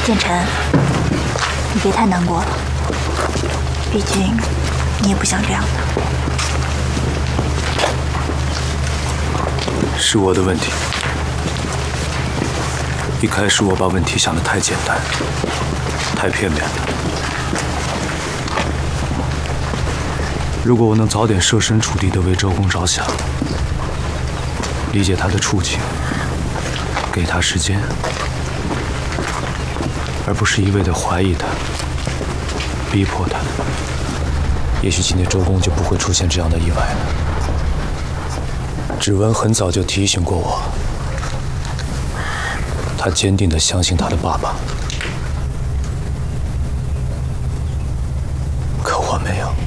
建成，你别太难过了，毕竟你也不想这样的。 是我的问题。一开始我把问题想得太简单，太片面了。如果我能早点设身处地地为周公着想，理解他的处境，给他时间，而不是一味地怀疑他、逼迫他，也许今天周公就不会出现这样的意外了。芷文很早就提醒过我，他坚定地相信他的爸爸，可我没有。